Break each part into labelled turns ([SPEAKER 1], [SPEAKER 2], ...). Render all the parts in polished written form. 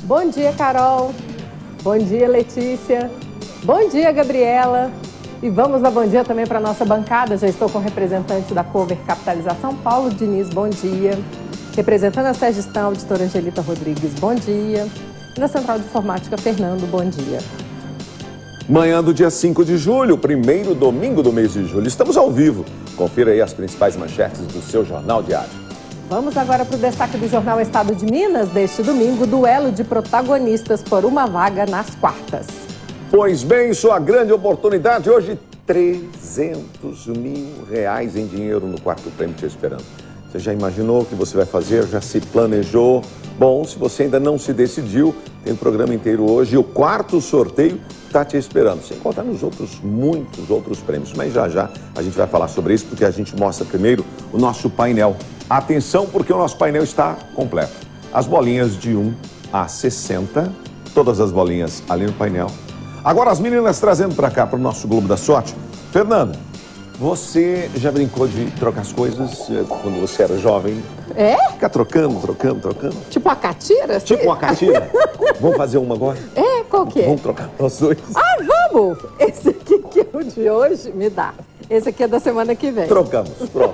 [SPEAKER 1] Bom dia, Carol. Bom dia, Letícia. Bom dia, Gabriela. E vamos dar bom dia também para a nossa bancada. Já estou com o representante da Cover Capitalização, Paulo Diniz, bom dia. Representando a Sergistão, auditora Angelita Rodrigues, bom dia. E na Central de Informática, Fernando, bom dia.
[SPEAKER 2] Manhã do dia 5 de julho, primeiro domingo do mês de julho. Estamos ao vivo. Confira aí as principais manchetes do seu Jornal Diário.
[SPEAKER 1] Vamos agora para o destaque do Jornal Estado de Minas deste domingo, duelo de protagonistas por uma vaga nas quartas.
[SPEAKER 2] Pois bem, sua grande oportunidade hoje, R$300 mil em dinheiro no quarto prêmio te esperando. Você já imaginou o que você vai fazer? Já se planejou? Bom, se você ainda não se decidiu, tem o programa inteiro hoje e o quarto sorteio está te esperando. Sem contar nos muitos outros prêmios. Mas já a gente vai falar sobre isso porque a gente mostra primeiro o nosso painel. Atenção, porque o nosso painel está completo. As bolinhas de 1 a 60, todas as bolinhas ali no painel. Agora as meninas trazendo para cá, para o nosso Globo da Sorte. Fernanda, você já brincou de trocar as coisas quando você era jovem?
[SPEAKER 1] É?
[SPEAKER 2] Ficar trocando.
[SPEAKER 1] Tipo a catira? Assim?
[SPEAKER 2] Tipo uma catira? Vamos fazer uma agora?
[SPEAKER 1] É, qual que é?
[SPEAKER 2] Vamos trocar nós dois?
[SPEAKER 1] Ah, vamos! Esse aqui que é o de hoje, me dá. Esse aqui é da semana que vem.
[SPEAKER 2] Trocamos, pronto.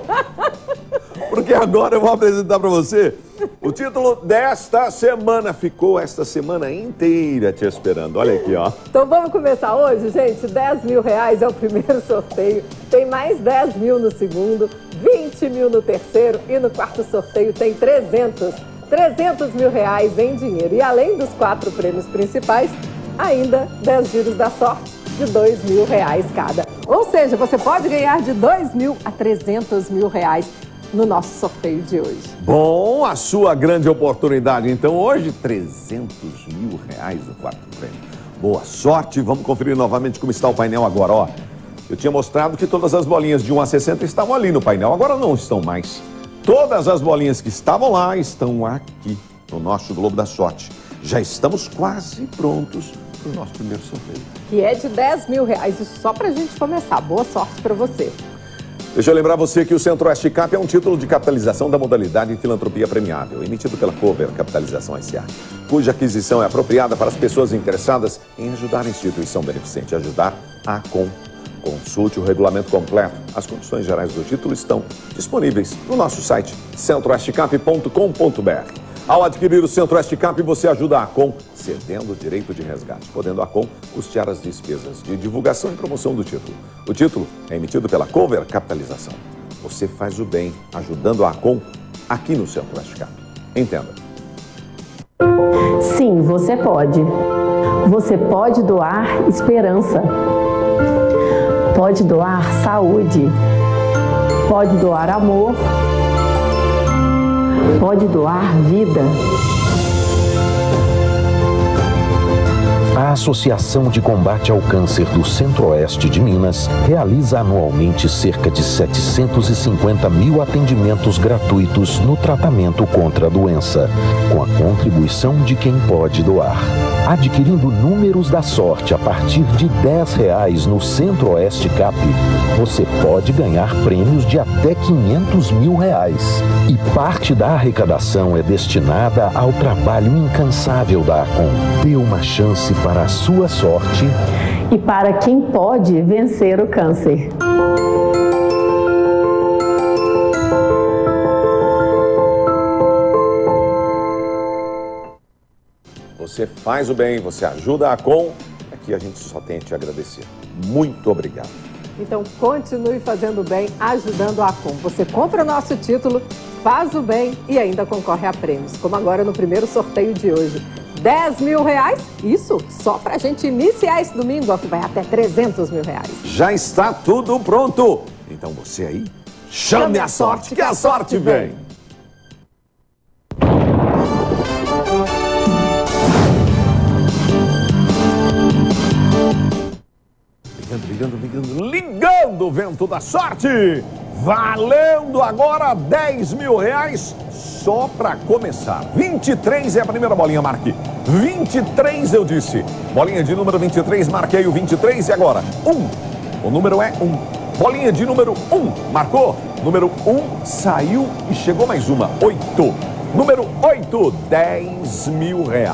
[SPEAKER 2] Porque agora eu vou apresentar para você o título desta semana. Ficou esta semana inteira te esperando. Olha aqui, ó.
[SPEAKER 1] Então vamos começar hoje, gente. R$10 mil é o primeiro sorteio. Tem mais 10 mil no segundo, 20 mil no terceiro e no quarto sorteio tem 300 mil em dinheiro. E além dos 4 prêmios principais, ainda 10 giros da sorte de R$2 mil cada. Ou seja, você pode ganhar de 2 mil a 300 mil no nosso sorteio de hoje.
[SPEAKER 2] Bom, a sua grande oportunidade. Então, hoje, R$300 mil no quarto prêmio. Boa sorte. Vamos conferir novamente como está o painel agora, ó. Eu tinha mostrado que todas as bolinhas de 1 a 60 estavam ali no painel. Agora não estão mais. Todas as bolinhas que estavam lá estão aqui no nosso Globo da Sorte. Já estamos quase prontos para o nosso primeiro sorteio.
[SPEAKER 1] Que é de R$10 mil. Isso só para a gente começar. Boa sorte para você.
[SPEAKER 2] Deixa eu lembrar você que o Centro-Oeste Cap é um título de capitalização da modalidade Filantropia Premiável, emitido pela Cover Capitalização S.A., cuja aquisição é apropriada para as pessoas interessadas em ajudar a instituição beneficente, ajudar a ACOM. Consulte o regulamento completo. As condições gerais do título estão disponíveis no nosso site centroestecap.com.br. Ao adquirir o Centro-Oeste Cap, você ajuda a ACOM, cedendo o direito de resgate, podendo a ACOM custear as despesas de divulgação e promoção do título. O título é emitido pela Cover Capitalização. Você faz o bem ajudando a ACOM aqui no Centro-Oeste Cap. Entenda.
[SPEAKER 3] Sim, você pode. Você pode doar esperança. Pode doar saúde. Pode doar amor. Pode doar vida.
[SPEAKER 4] A Associação de Combate ao Câncer do Centro-Oeste de Minas realiza anualmente cerca de 750 mil atendimentos gratuitos no tratamento contra a doença, com a contribuição de quem pode doar. Adquirindo números da sorte a partir de R$10 no Centro-Oeste Cap, você pode ganhar prêmios de até R$500 mil. E parte da arrecadação é destinada ao trabalho incansável da ACOM. Dê uma chance para a sua sorte
[SPEAKER 3] e para quem pode vencer o câncer.
[SPEAKER 2] Você faz o bem, você ajuda a ACOM. Aqui a gente só tem a te agradecer. Muito obrigado.
[SPEAKER 1] Então continue fazendo bem, ajudando a ACOM. Você compra o nosso título, faz o bem e ainda concorre a prêmios, como agora no primeiro sorteio de hoje. R$10 mil, isso só pra gente iniciar esse domingo, ó, que vai até R$300 mil.
[SPEAKER 2] Já está tudo pronto. Então você aí, chame a sorte, que a sorte vem. Ligando o vento da sorte. Valendo agora R$10 mil só para começar. 23 é a primeira bolinha, marque. 23 eu disse. Bolinha de número 23, marque aí o 23 e agora 1. O número é 1. Bolinha de número 1, marcou. Número 1 saiu e chegou mais uma, 8. Número 8, R$10 mil.